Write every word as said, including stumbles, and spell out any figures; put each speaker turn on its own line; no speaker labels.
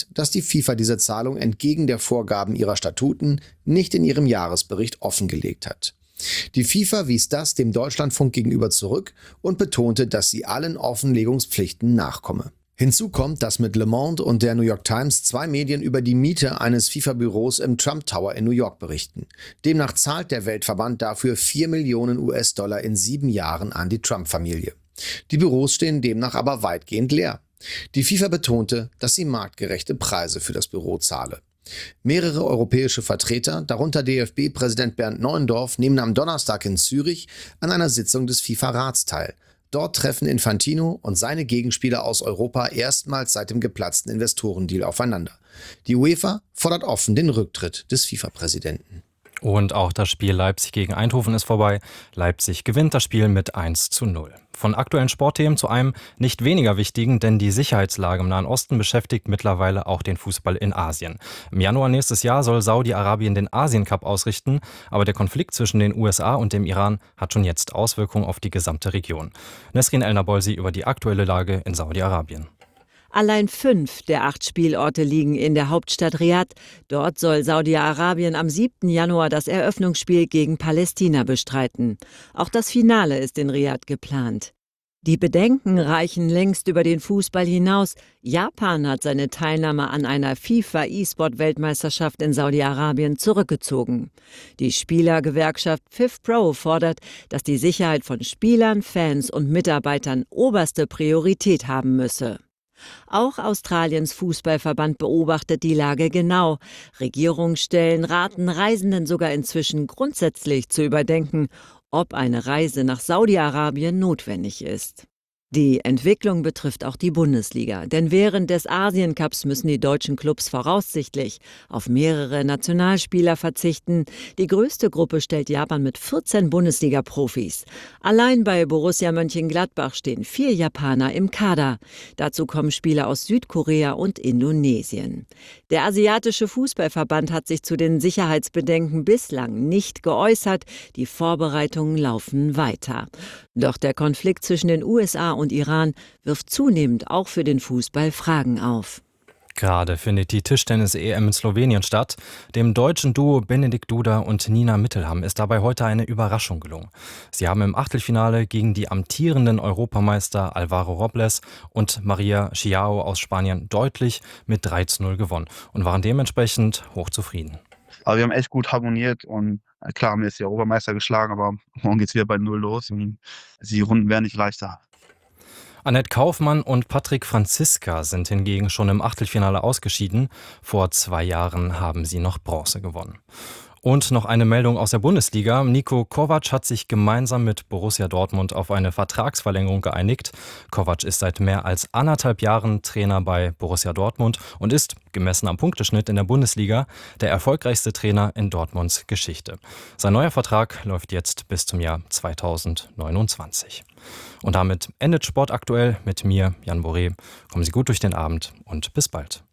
bemerkt, dass die FIFA diese Zahlung entgegen der Vorgaben ihrer Statuten nicht in ihrem Jahresbericht offengelegt hat. Die FIFA wies das dem Deutschlandfunk gegenüber zurück und betonte, dass sie allen Offenlegungspflichten nachkomme. Hinzu kommt, dass mit Le Monde und der New York Times zwei Medien über die Miete eines FIFA-Büros im Trump Tower in New York berichten. Demnach zahlt der Weltverband dafür vier Millionen US-Dollar in sieben Jahren an die Trump-Familie. Die Büros stehen demnach aber weitgehend leer. Die FIFA betonte, dass sie marktgerechte Preise für das Büro zahle. Mehrere europäische Vertreter, darunter D F B-Präsident Bernd Neuendorf, nehmen am Donnerstag in Zürich an einer Sitzung des FIFA-Rats teil. Dort treffen Infantino und seine Gegenspieler aus Europa erstmals seit dem geplatzten Investorendeal aufeinander. Die UEFA fordert offen den Rücktritt des FIFA-Präsidenten.
Und auch das Spiel Leipzig gegen Eindhoven ist vorbei. Leipzig gewinnt das Spiel mit eins zu null. Von aktuellen Sportthemen zu einem nicht weniger wichtigen, denn die Sicherheitslage im Nahen Osten beschäftigt mittlerweile auch den Fußball in Asien. Im Januar nächstes Jahr soll Saudi-Arabien den Asien-Cup ausrichten, aber der Konflikt zwischen den U S A und dem Iran hat schon jetzt Auswirkungen auf die gesamte Region. Nesrin El-Nabolsi über die aktuelle Lage in Saudi-Arabien.
Allein fünf der acht Spielorte liegen in der Hauptstadt Riad. Dort soll Saudi-Arabien am siebten Januar das Eröffnungsspiel gegen Palästina bestreiten. Auch das Finale ist in Riad geplant. Die Bedenken reichen längst über den Fußball hinaus. Japan hat seine Teilnahme an einer FIFA-E-Sport-Weltmeisterschaft in Saudi-Arabien zurückgezogen. Die Spielergewerkschaft FIFPro fordert, dass die Sicherheit von Spielern, Fans und Mitarbeitern oberste Priorität haben müsse. Auch Australiens Fußballverband beobachtet die Lage genau. Regierungsstellen raten Reisenden sogar inzwischen grundsätzlich zu überdenken, ob eine Reise nach Saudi-Arabien notwendig ist. Die Entwicklung betrifft auch die Bundesliga, denn während des Asien-Cups müssen die deutschen Clubs voraussichtlich auf mehrere Nationalspieler verzichten. Die größte Gruppe stellt Japan mit vierzehn Bundesliga-Profis. Allein bei Borussia Mönchengladbach stehen vier Japaner im Kader. Dazu kommen Spieler aus Südkorea und Indonesien. Der asiatische Fußballverband hat sich zu den Sicherheitsbedenken bislang nicht geäußert. Die Vorbereitungen laufen weiter. Doch der Konflikt zwischen den U S A und Iran wirft zunehmend auch für den Fußball Fragen auf.
Gerade findet die Tischtennis-E M in Slowenien statt. Dem deutschen Duo Benedikt Duda und Nina Mittelham ist dabei heute eine Überraschung gelungen. Sie haben im Achtelfinale gegen die amtierenden Europameister Alvaro Robles und Maria Chiao aus Spanien deutlich mit drei zu null gewonnen und waren dementsprechend hochzufrieden.
Aber wir haben echt gut harmoniert und klar haben wir jetzt die Europameister geschlagen, aber morgen geht es wieder bei null los und die Runden werden nicht leichter.
Annette Kaufmann und Patrick Franziska sind hingegen schon im Achtelfinale ausgeschieden. Vor zwei Jahren haben sie noch Bronze gewonnen. Und noch eine Meldung aus der Bundesliga. Niko Kovac hat sich gemeinsam mit Borussia Dortmund auf eine Vertragsverlängerung geeinigt. Kovac ist seit mehr als anderthalb Jahren Trainer bei Borussia Dortmund und ist, gemessen am Punkteschnitt in der Bundesliga, der erfolgreichste Trainer in Dortmunds Geschichte. Sein neuer Vertrag läuft jetzt bis zum Jahr zweitausendneunundzwanzig. Und damit endet Sport aktuell mit mir, Jan Boré. Kommen Sie gut durch den Abend und bis bald.